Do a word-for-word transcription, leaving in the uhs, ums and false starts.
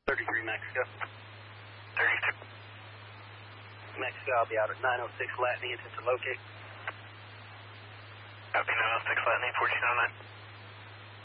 thirty-three Mexico. thirty-three. Mexico, I'll be out at nine oh six Latney, attempt to locate. Copy nine oh six Latney, fourteen oh nine.